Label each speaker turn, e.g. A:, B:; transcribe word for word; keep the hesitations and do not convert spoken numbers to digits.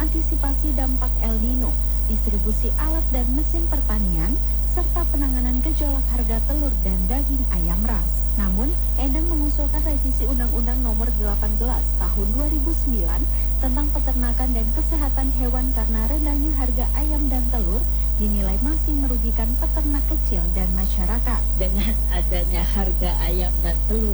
A: mengantisipasi dampak El Nino, distribusi alat dan mesin pertanian, serta penanganan gejolak harga telur dan daging ayam ras. Namun, Endang mengusulkan revisi Undang-Undang Nomor delapan belas Tahun dua ribu sembilan tentang peternakan dan kesehatan hewan karena rendahnya harga ayam dan telur dinilai masih merugikan peternak kecil dan masyarakat.
B: Dengan adanya harga ayam dan telur